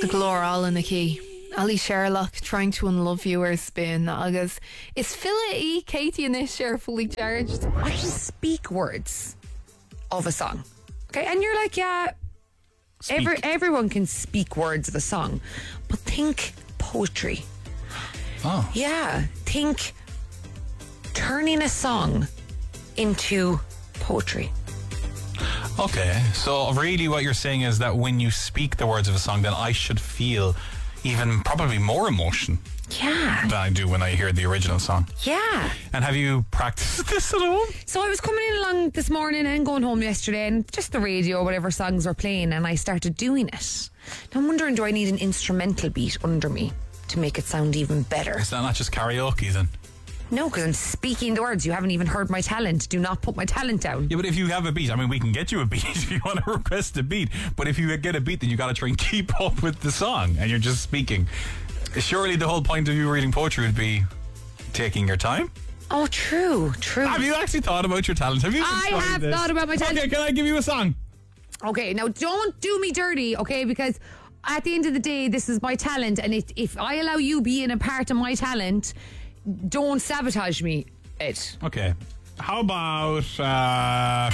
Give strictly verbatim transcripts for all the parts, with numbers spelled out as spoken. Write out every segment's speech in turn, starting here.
The glór all in the key. Ali Sherlock trying to unlove viewers spin agus is Phila E Katie in this share fully charged. I can speak words of a song. Okay, and you're like, yeah, every, everyone can speak words of a song, but think poetry. Oh. Yeah, think turning a song into poetry. Okay, so really what you're saying is that when you speak the words of a song, then I should feel even probably more emotion Yeah. than I do when I hear the original song. Yeah. And have you practiced this at home? So I was coming in along this morning and going home yesterday, and just the radio, whatever songs were playing, and I started doing it. Now I'm wondering, do I need an instrumental beat under me to make it sound even better? Is that not just karaoke then? No, because I'm speaking the words. You haven't even heard my talent. Do not put my talent down. Yeah, but if you have a beat, I mean, we can get you a beat if you want to request a beat. But if you get a beat, then you got to try and keep up with the song, and you're just speaking. Surely the whole point of you reading poetry would be taking your time. Oh, true, true. Have you actually thought about your talent? Have you? I studied have this? thought about my talent. Okay, can I give you a song? Okay, now don't do me dirty, okay? Because at the end of the day, this is my talent, and it, if I allow you being a part of my talent, don't sabotage me, Ed. Okay. How about uh,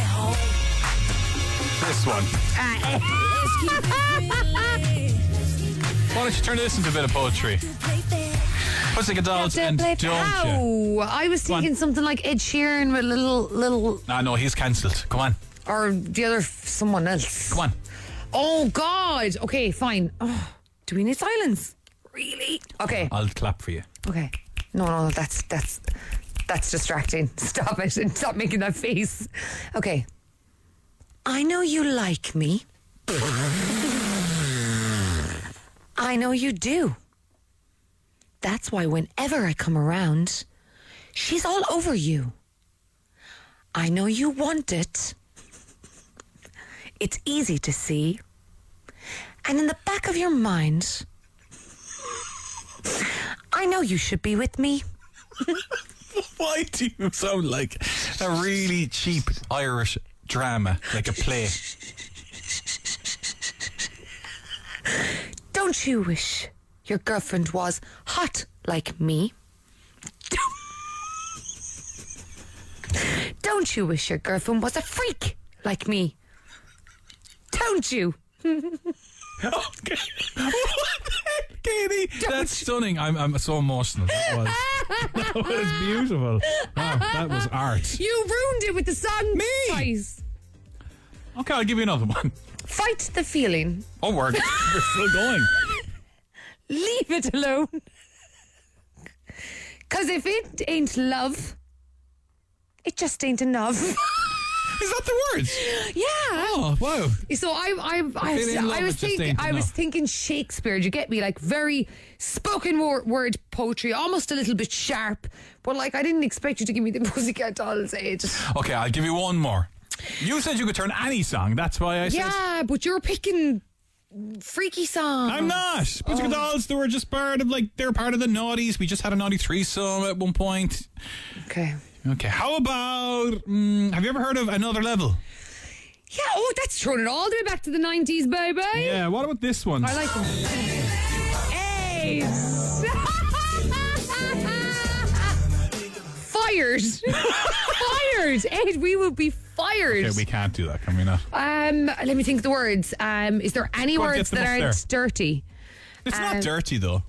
this one? Why don't you turn this into a bit of poetry? Pussycat Dolls and Don't You? Oh, I was thinking something like Ed Sheeran with a little, little, Ah, no, he's cancelled. Come on. or the other, someone else. Come on. Oh, God. Okay, fine. Oh, do we need silence? Really? Okay. I'll clap for you. Okay. No, no, that's that's that's distracting. Stop it and stop making that face. Okay. I know you like me. I know you do. That's why whenever I come around, she's all over you. I know you want it. It's easy to see. And in the back of your mind, I know you should be with me. Why do you sound like a really cheap Irish drama, like a play? Don't you wish your girlfriend was hot like me? Don't you wish your girlfriend was a freak like me? Don't you? Okay. Katie, that's stunning. I'm I'm so emotional. That was, that was beautiful. Wow, that was art. You ruined it with the song. Me? Twice. Okay, I'll give you another one. Fight the feeling. Oh, we're, we're still going. Leave it alone. Cause if it ain't love, it just ain't enough. Is that the words? Yeah. Oh, wow. So I, I, I, If it ain't love, I was it just thinking, ain't I was enough. thinking Shakespeare. Do you get me? Like very spoken word, word poetry, almost a little bit sharp. But like, I didn't expect you to give me the Pussycat Dolls age. Okay, I'll give you one more. You said you could turn any song. That's why I said. Yeah, but you're picking freaky songs. I'm not. Pussycat Dolls, they were just part of, like, they're part of the Naughties. We just had a Naughty threesome at one point. Okay. Okay, how about, um, have you ever heard of Another Level? Yeah, oh, that's throwing it all the way back to the nineties, baby. Yeah, what about this one? I like them. Hey! Fired! Fired! Ed, we will be fired. Okay, we can't do that, can we not? Um, let me think of the words. Um, is there any Go on, words get them that up aren't there. dirty? It's Um, not dirty, though.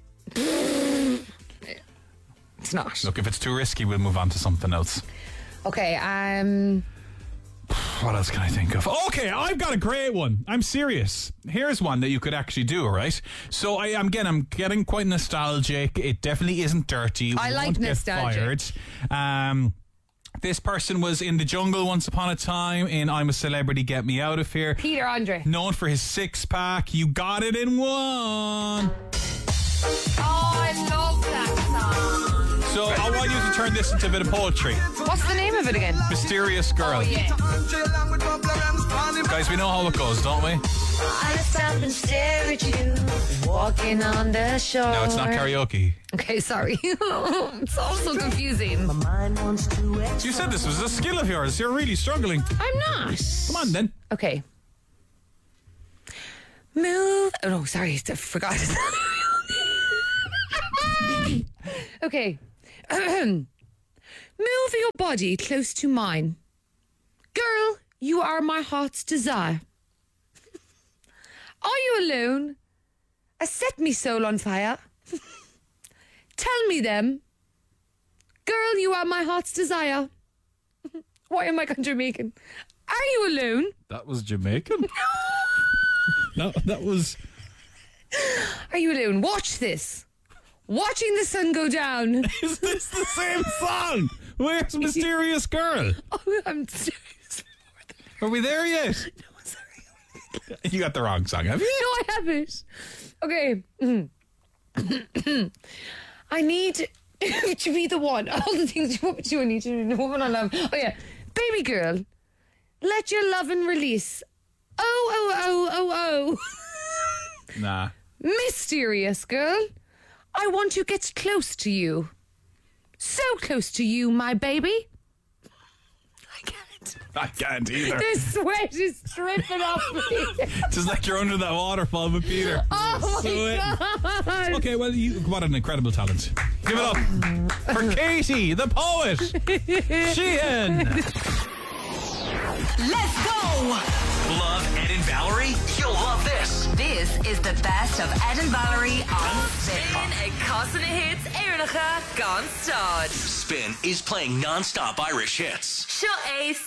It's not. Look, if it's too risky, we'll move on to something else. Okay, um... What else can I think of? Okay, I've got a great one. I'm serious. Here's one that you could actually do, right? So, I, I'm, again, I'm getting quite nostalgic. It definitely isn't dirty. I We like won't get nostalgic. fired. Um... This person was in the jungle once upon a time in I'm a Celebrity, Get Me Out of Here. Peter Andre. Known for his six pack. You got it in one. Oh, I love that song. So I want you to turn this into a bit of poetry. What's the name of it again? Mysterious Girl. Oh, yeah. Guys, we know how it goes, don't we? I stop and stare at you, walking on the shore. No, it's not karaoke. Okay, sorry. It's also confusing. You said this was a skill of yours. You're really struggling. I'm not. Come on, then. Okay. Move Oh no, sorry, I forgot. Okay. Move your body close to mine. Girl, you are my heart's desire. Are you alone? I set me soul on fire. Tell me them. Girl, you are my heart's desire. Why am I going Jamaican? Are you alone? That was Jamaican. No, that was. Are you alone? Watch this. Watching the sun go down. Is this the same song? Where's Mysterious Girl? Oh, I'm serious. Are we there yet? No, sorry. You got the wrong song, have you? No, I haven't. Okay. I need to be the one. All the things you want me to do, I need to be the woman I love. Oh, yeah. Baby girl, let your lovin' release. Oh, oh, oh, oh, oh. Nah. Mysterious girl, I want to get close to you. So close to you, my baby. I can't. I can't either. The sweat is dripping off me. Just like you're under that waterfall with Peter. Oh my Sweating. God. Okay, well, you, what an incredible talent. Give it up for Katie, the poet. Sheehan. Let's go! Love Ed and Valerie? You'll love this. This is the best of Ed and Valerie on Spin. Spin a cosine hits Ernacha gone start. Spin is playing non-stop Irish hits. Seo é